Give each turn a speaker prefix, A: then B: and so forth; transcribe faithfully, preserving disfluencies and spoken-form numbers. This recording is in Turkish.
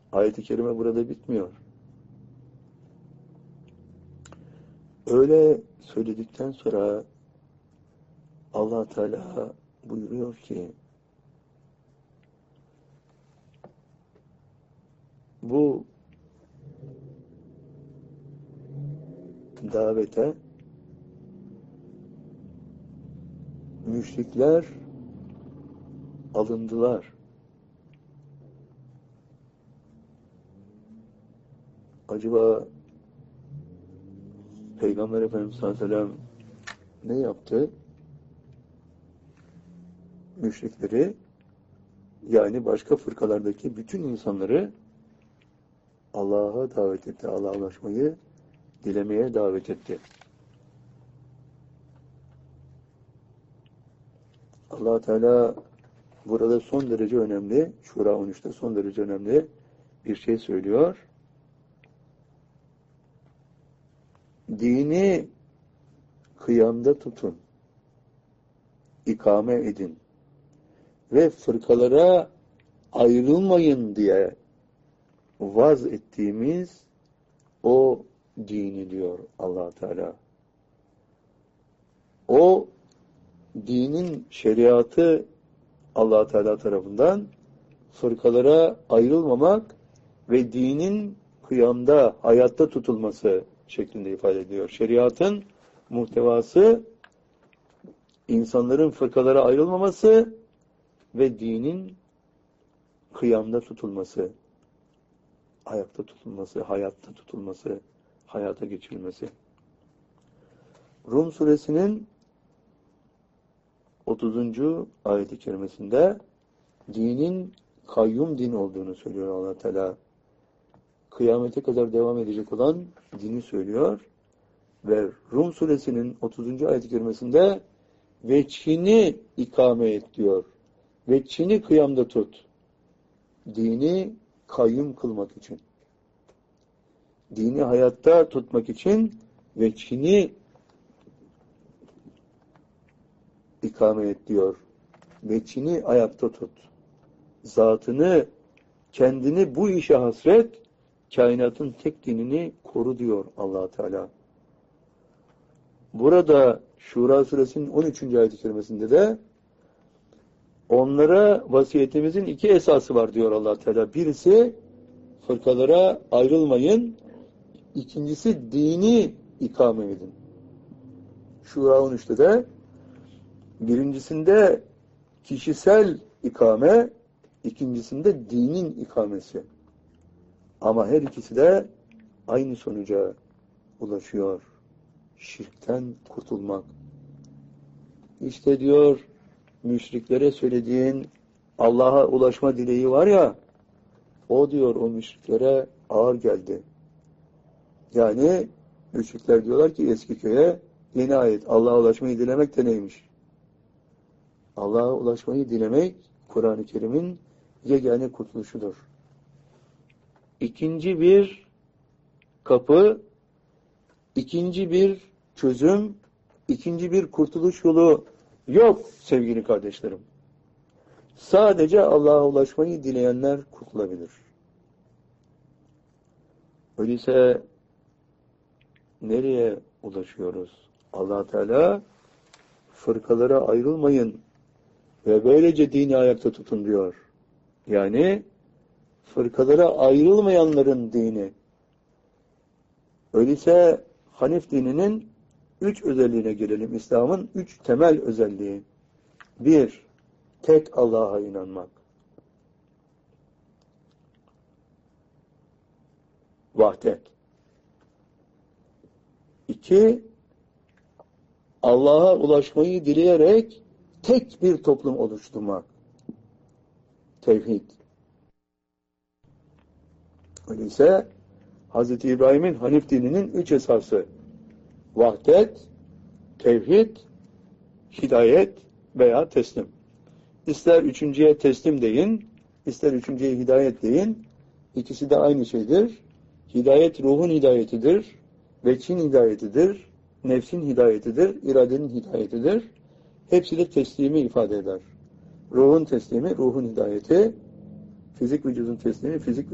A: Ayet-i kerime burada bitmiyor. Öyle söyledikten sonra Allah Teala buyuruyor ki bu davete müşrikler alındılar. Acaba Peygamber Efendimiz sallallahu aleyhi ve sellem ne yaptı? Müşrikleri, yani başka fırkalardaki bütün insanları Allah'a davet etti. Allah'a ulaşmayı dilemeye davet etti. Allah Teala burada son derece önemli, Şura on üçte son derece önemli bir şey söylüyor. Dini kıyamda tutun, ikame edin ve fırkalara ayrılmayın diye vaz ettiğimiz o dini diyor Allah Teala. O dinin şeriatı Allah Teala tarafından fırkalara ayrılmamak ve dinin kıyamda, hayatta tutulması şeklinde ifade ediyor. Şeriatın muhtevası insanların fırkalara ayrılmaması ve dinin kıyamda tutulması, ayakta tutulması, hayatta tutulması, hayata geçirilmesi. Rum suresinin otuzuncu ayet-i kerimesinde dinin kayyum din olduğunu söylüyor Allah Teala. Kıyamete kadar devam edecek olan dini söylüyor. Ve Rum suresinin otuzuncu ayet-i kerimesinde veçhini ikame et diyor. Veçhini kıyamda tut. Dini kayyum kılmak için. Dini hayatta tutmak için veçhini ikame et diyor. Veçhini ayakta tut. Zatını, kendini bu işe hasret, kainatın tek dinini koru diyor Allah Teala. Burada Şura suresinin on üçüncü ayet-i kerimesinde de onlara vasiyetimizin iki esası var diyor Allah Teala. Birisi fırkalara ayrılmayın. İkincisi dini ikame edin. Şura on üçte de birincisinde kişisel ikame, ikincisinde dinin ikamesi. Ama her ikisi de aynı sonuca ulaşıyor. Şirkten kurtulmak. İşte diyor, müşriklere söylediğin Allah'a ulaşma dileği var ya, o diyor o müşriklere ağır geldi. Yani müşrikler diyorlar ki eski köye, yeni ayet, Allah'a ulaşmayı dilemek de neymiş? Allah'a ulaşmayı dilemek, Kur'an-ı Kerim'in yegane kurtuluşudur. İkinci bir kapı, ikinci bir çözüm, ikinci bir kurtuluş yolu yok sevgili kardeşlerim. Sadece Allah'a ulaşmayı dileyenler kurtulabilir. Öyleyse nereye ulaşıyoruz? Allah Teala fırkalara ayrılmayın ve böylece dini ayakta tutun diyor. Yani fırkalara ayrılmayanların dini. Öyleyse Hanif dininin üç özelliğine gelelim. İslam'ın üç temel özelliği. Bir, tek Allah'a inanmak. Vahdet. İki, Allah'a ulaşmayı dileyerek tek bir toplum oluşturmak. Tevhid. Öyleyse Hz. İbrahim'in Hanif dininin üç esası: vahdet, tevhid, hidayet veya teslim. İster üçüncüye teslim deyin, ister üçüncüye hidayet deyin. İkisi de aynı şeydir. Hidayet ruhun hidayetidir, veçhin hidayetidir, nefsin hidayetidir, iradenin hidayetidir. Hepsi de teslimi ifade eder. Ruhun teslimi, ruhun hidayeti, fizik vücudun teslimi, fizik